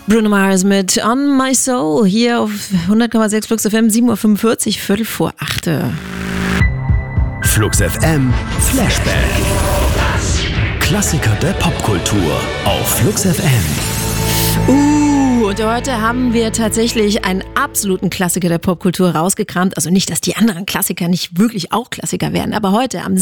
Bruno Mars mit On My Soul hier auf 100,6 Flux FM, 7.45 Uhr, Viertel vor 8. Flux FM Flashback. Klassiker der Popkultur auf Flux FM. Und heute haben wir tatsächlich einen absoluten Klassiker der Popkultur rausgekramt. Also nicht, dass die anderen Klassiker nicht wirklich auch Klassiker werden, aber heute, am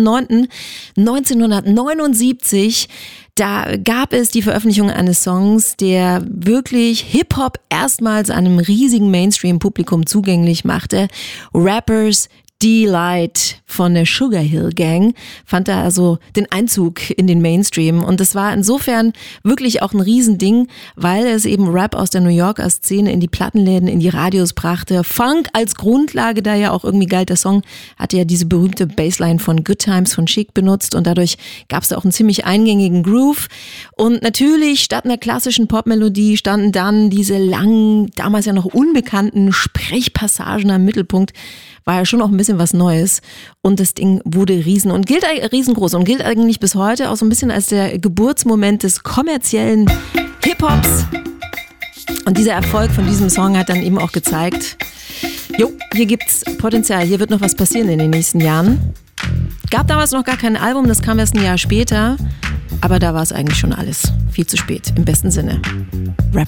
16.09.1979, da gab es die Veröffentlichung eines Songs, der wirklich Hip-Hop erstmals einem riesigen Mainstream-Publikum zugänglich machte. Rappers Delight von der Sugar Hill Gang fand da also den Einzug in den Mainstream, und das war insofern wirklich auch ein Riesending, weil es eben Rap aus der New Yorker Szene in die Plattenläden, in die Radios brachte. Funk als Grundlage, da ja auch irgendwie galt. Der Song hatte ja diese berühmte Bassline von Good Times von Chic benutzt, und dadurch gab es da auch einen ziemlich eingängigen Groove. Und natürlich statt einer klassischen Popmelodie standen dann diese langen, damals ja noch unbekannten Sprechpassagen am Mittelpunkt. War ja schon auch ein bisschen was Neues, und das Ding wurde riesengroß und gilt eigentlich bis heute auch so ein bisschen als der Geburtsmoment des kommerziellen Hip-Hops. Und dieser Erfolg von diesem Song hat dann eben auch gezeigt, hier gibt's Potenzial, hier wird noch was passieren in den nächsten Jahren. Gab damals noch gar kein Album, das kam erst ein Jahr später, aber da war es eigentlich schon alles viel zu spät, im besten Sinne. Rap